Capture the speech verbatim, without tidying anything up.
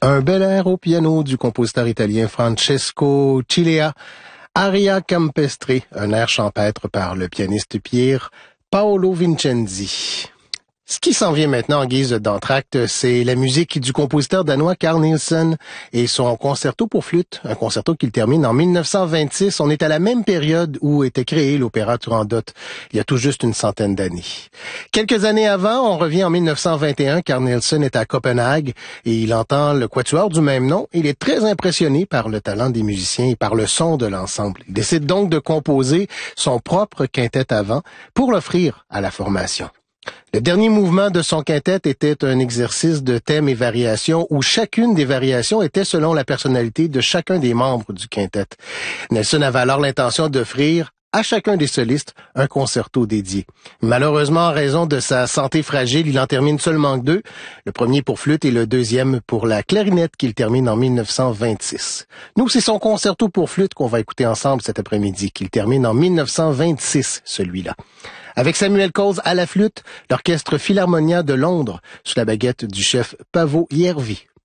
Un bel air au piano du compositeur italien Francesco Cilea, Aria Campestre, un air champêtre par le pianiste Pier Paolo Vincenzi. Ce qui s'en vient maintenant en guise d'entracte, c'est la musique du compositeur danois Carl Nielsen et son concerto pour flûte, un concerto qu'il termine en mille neuf cent vingt-six. On est à la même période où était créé l'opéra Turandot, il y a tout juste une centaine d'années. Quelques années avant, on revient en mille neuf cent vingt et un, Carl Nielsen est à Copenhague et il entend le quatuor du même nom. Il est très impressionné par le talent des musiciens et par le son de l'ensemble. Il décide donc de composer son propre quintet à vent pour l'offrir à la formation. Le dernier mouvement de son quintet était un exercice de thèmes et variations où chacune des variations était selon la personnalité de chacun des membres du quintet. Nielsen avait alors l'intention d'offrir à chacun des solistes un concerto dédié. Malheureusement, en raison de sa santé fragile, il en termine seulement deux, le premier pour flûte et le deuxième pour la clarinette qu'il termine en mille neuf cent vingt-six. Nous, c'est son concerto pour flûte qu'on va écouter ensemble cet après-midi, qu'il termine en mille neuf cent vingt-six, celui-là. Avec Samuel Coles à la flûte, l'orchestre Philharmonia de Londres, sous la baguette du chef Paavo Järvi.